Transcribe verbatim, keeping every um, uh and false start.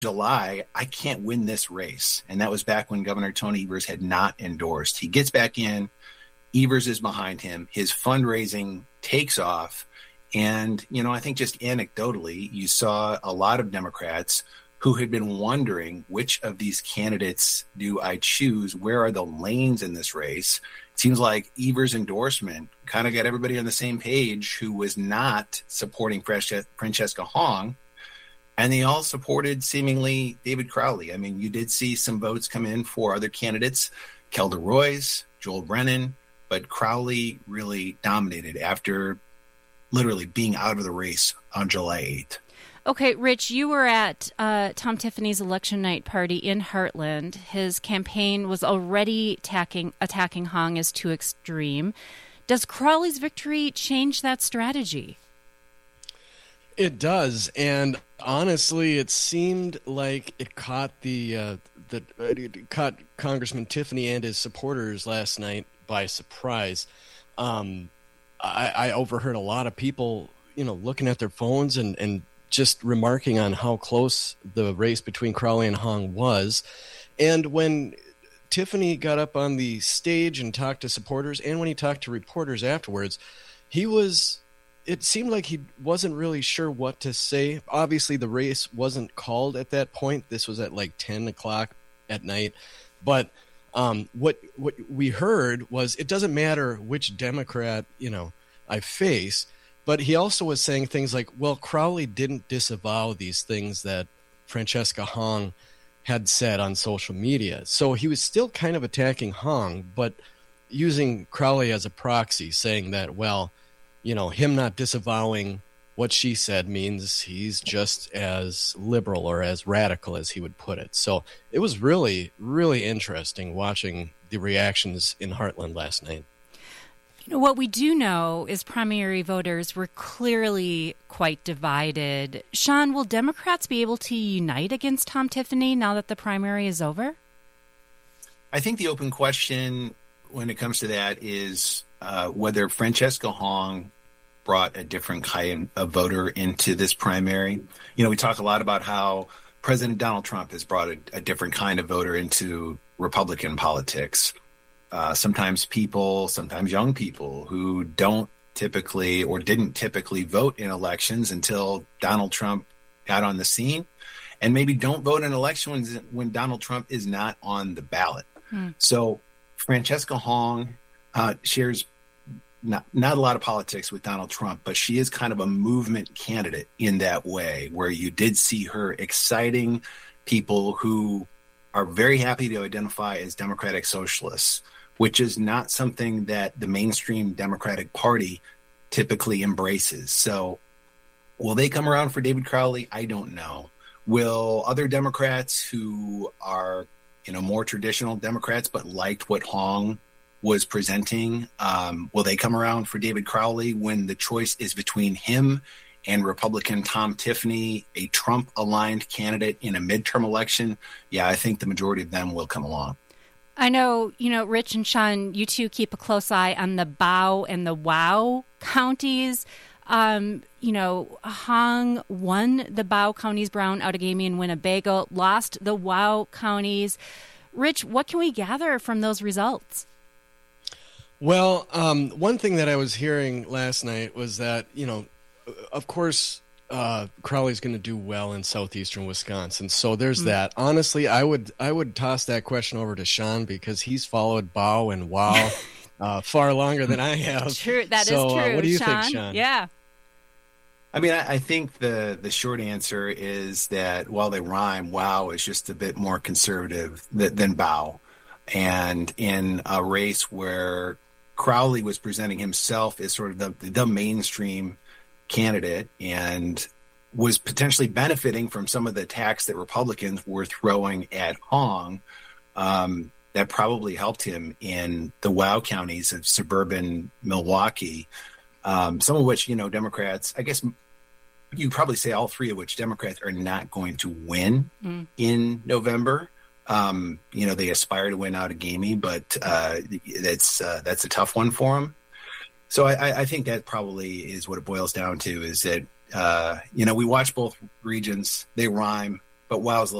July, I can't win this race. And that was back when Governor Tony Evers had not endorsed. He gets back in. Evers is behind him. His fundraising takes off. And, you know, I think just anecdotally, you saw a lot of Democrats who had been wondering, which of these candidates do I choose? Where are the lanes in this race? It seems like Evers' endorsement kind of got everybody on the same page who was not supporting Francesca Hong. And they all supported seemingly David Crowley. I mean, you did see some votes come in for other candidates, Kelda Roys, Joel Brennan, but Crowley really dominated after literally being out of the race on July eighth. Okay, Rich, you were at uh, Tom Tiffany's election night party in Heartland. His campaign was already attacking, attacking Hong as too extreme. Does Crowley's victory change that strategy? It does, and honestly, it seemed like it caught the uh, the it caught Congressman Tiffany and his supporters last night by surprise. Um, I, I overheard a lot of people, you know, looking at their phones and, and just remarking on how close the race between Crowley and Hong was. And when Tiffany got up on the stage and talked to supporters, and when he talked to reporters afterwards, he was, it seemed like he wasn't really sure what to say. Obviously, the race wasn't called at that point. This was at like ten o'clock at night. But um, what what we heard was, it doesn't matter which Democrat, you know, I face. But he also was saying things like, well, Crowley didn't disavow these things that Francesca Hong had said on social media. So he was still kind of attacking Hong, but using Crowley as a proxy, saying that, well, you know, him not disavowing what she said means he's just as liberal or as radical as he would put it. So it was really, really interesting watching the reactions in Heartland last night. You know, what we do know is primary voters were clearly quite divided. Sean, will Democrats be able to unite against Tom Tiffany now that the primary is over? I think the open question when it comes to that is uh, whether Francesca Hong brought a different kind of voter into this primary. You know, we talk a lot about how President Donald Trump has brought a, a different kind of voter into Republican politics. Uh, sometimes people, sometimes young people who don't typically or didn't typically vote in elections until Donald Trump got on the scene, and maybe don't vote in elections when, when Donald Trump is not on the ballot. Hmm. So Francesca Hong uh, shares not, not a lot of politics with Donald Trump, but she is kind of a movement candidate in that way, where you did see her exciting people who are very happy to identify as Democratic Socialists, which is not something that the mainstream Democratic Party typically embraces. So will they come around for David Crowley? I don't know. Will other Democrats who are, you know, more traditional Democrats but liked what Hong was presenting, um, will they come around for David Crowley when the choice is between him and Republican Tom Tiffany, a Trump-aligned candidate in a midterm election? Yeah, I think the majority of them will come along. I know, you know, Rich and Sean, you two keep a close eye on the Bow and the Wow counties. Um, you know, Hong won the Bow counties, Brown, Outagamie, and Winnebago, lost the Wow counties. Rich, what can we gather from those results? Well, um, one thing that I was hearing last night was that, you know, of course, uh, Crowley's going to do well in southeastern Wisconsin. So there's mm-hmm. that. Honestly, I would I would toss that question over to Sean because he's followed Bow and Wow uh, far longer than I have. True, that so, is true. Uh, what do you Sean? think, Sean? Yeah. I mean, I, I think the, the short answer is that while they rhyme, Wow is just a bit more conservative than, than Bow. And in a race where Crowley was presenting himself as sort of the, the mainstream candidate and was potentially benefiting from some of the attacks that Republicans were throwing at Hong, um, that probably helped him in the Wow counties of suburban Milwaukee, um, some of which, you know, Democrats, I guess you probably say all three of which Democrats are not going to win mm. in November. Um, you know, they aspire to win Outagamie, but uh, that's uh, that's a tough one for them. So I, I think that probably is what it boils down to, is that, uh, you know, we watch both regions, they rhyme, but WoW's